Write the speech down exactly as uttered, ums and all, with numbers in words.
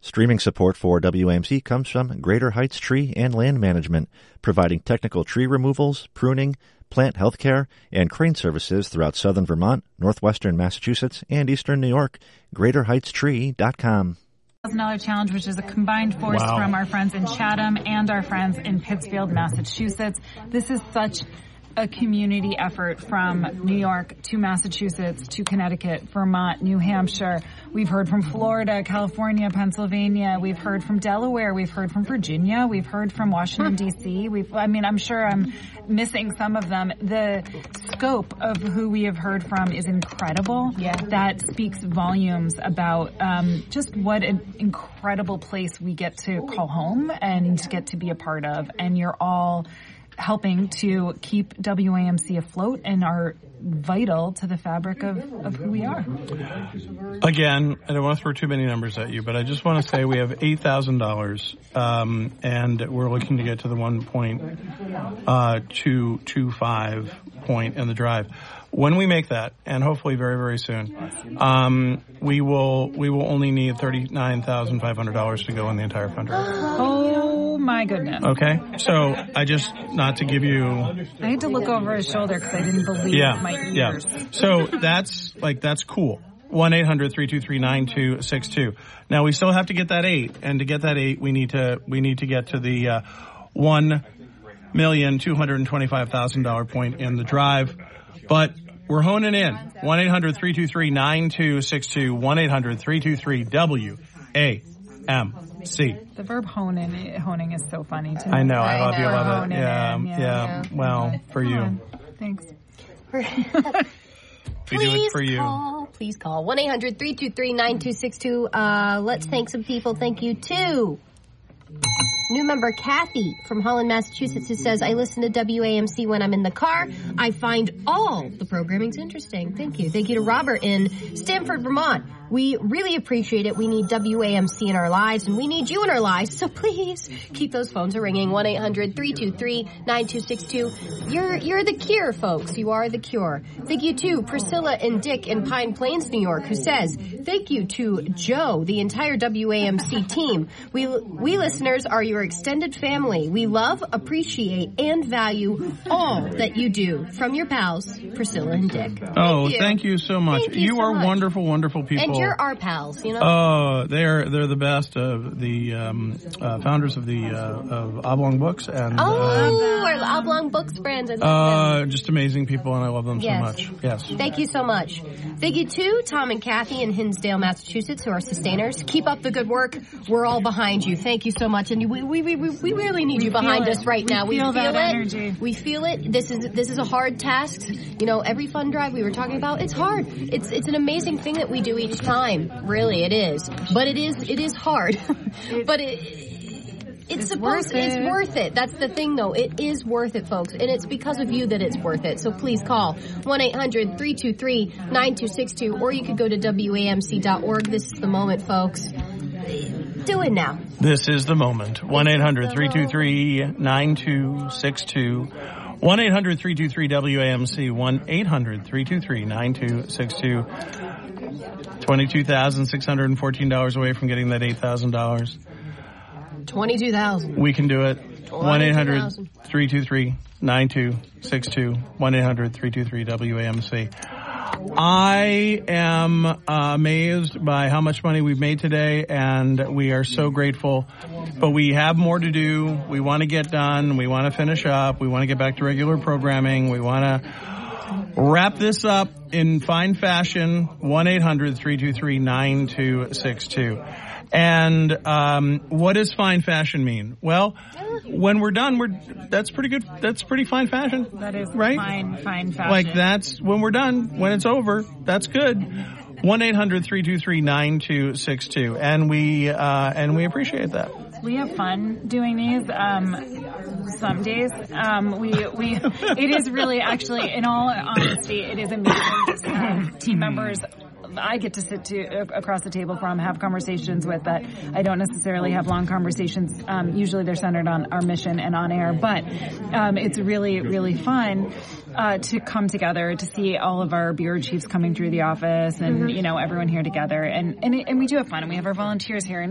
Streaming support for W A M C comes from Greater Heights Tree and Land Management, providing technical tree removals, pruning, plant health care, and crane services throughout southern Vermont, northwestern Massachusetts, and eastern New York. greater heights tree dot com. one thousand dollars challenge, which is a combined force Wow. from our friends in Chatham and our friends in Pittsfield, Massachusetts. This is such a community effort from New York to Massachusetts to Connecticut, Vermont, New Hampshire. We've heard from Florida, California, Pennsylvania. We've heard from Delaware. We've heard from Virginia. We've heard from Washington, D C. We've, I mean, I'm sure I'm missing some of them. The scope of who we have heard from is incredible. Yeah. That speaks volumes about um, just what an incredible place we get to call home and get to be a part of. And you're all helping to keep W A M C afloat and are vital to the fabric of, of who we are. Again, I don't want to throw too many numbers at you, but I just want to say we have eight thousand dollars, um, and we're looking to get to the one point two two five point in the drive. When we make that, and hopefully very, very soon, um, we will we will only need thirty-nine thousand five hundred dollars to go in the entire fundraiser. Oh, my goodness. Okay? So I just, not to give you... I had to look over his shoulder because I didn't believe Yeah, my yeah. ears. So that's, like, that's cool. one eight hundred three two three nine two six two. Now, we still have to get that eight, and to get that eight, we need to we need to get to the uh, one million two hundred twenty-five thousand dollars point in the drive. But we're honing in. one eight hundred three two three nine two six two. one eight hundred three two three W A M C. The verb honing, honing is so funny to me. I know. I love you. know. Love it. Honing Yeah. in, Yeah. yeah. Well, for Come you. on. Thanks. We do Please it for you. call. Please call. one eight hundred three two three nine two six two. Uh, let's thank some people. Thank you, too. New member Kathy from Holland, Massachusetts, who says, I listen to W A M C when I'm in the car. I find all the programming's interesting. Thank you. Thank you to Robert in Stamford, Vermont. We really appreciate it. We need W A M C in our lives, and we need you in our lives. So please keep those phones ringing. one eight hundred three two three nine two six two. You're, you're the cure, folks. You are the cure. Thank you to Priscilla and Dick in Pine Plains, New York, who says, thank you to Joe, the entire W A M C team. We, we listeners are your extended family. We love, appreciate, and value all that you do. From your pals, Priscilla and Dick. Oh, you. thank you so much. Thank you so are much. wonderful, wonderful people. And you're our pals, you know? Oh, they're they're the best of the um, uh, founders of the uh, of Oblong Books and uh, Oh, our Oblong Books friends. I love uh, them. just amazing people, and I love them Yes. so much. Yes. Thank you so much. Thank you to Tom and Kathy in Hinsdale, Massachusetts, who are sustainers. Keep up the good work. We're all behind you. Thank you so much, and we we we, we really need We you behind feel it. us right We now. feel we feel that it. energy. We feel it. This is this is a hard task. You know, every fund drive we were talking about, it's hard. It's it's an amazing thing that we do each time. Really, it is. But it is it is hard. but it. It's, It's supposed worth it. it's worth it. That's the thing, though. It is worth it, folks. And it's because of you that it's worth it. So please call one eight hundred three two three nine two six two, or you could go to W A M C dot org. This is the moment, folks. Do it now. This is the moment. one eight hundred three two three nine two six two. one eight hundred three two three W A M C. one eight hundred three two three nine two six two. twenty-two thousand six hundred fourteen dollars away from getting that eight thousand dollars. twenty-two thousand. We can do it. one eight hundred three two three nine two six two. one eight hundred three two three W A M C. I am uh, amazed by how much money we've made today, and we are so grateful. But we have more to do. We want to get done. We want to finish up. We want to get back to regular programming. We want to wrap this up in fine fashion. one eight hundred three two three nine two six two. And um, what does fine fashion mean? Well, when we're done, we're that's pretty good. That's pretty fine fashion. That is right? fine, fine fashion. Like that's when we're done. When it's over, that's good. one eight hundred three two three nine two six two, and we uh, and we appreciate that. We have fun doing these. Um, some days, um, we we it is really actually, in all honesty, it is amazing to have team members I get to sit to across the table from, have conversations with that I don't necessarily have long conversations. Um, usually they're centered on our mission and on air, but um, it's really, really fun uh, to come together, to see all of our bureau chiefs coming through the office and, mm-hmm. you know, everyone here together. And, and, and we do have fun, and we have our volunteers here. And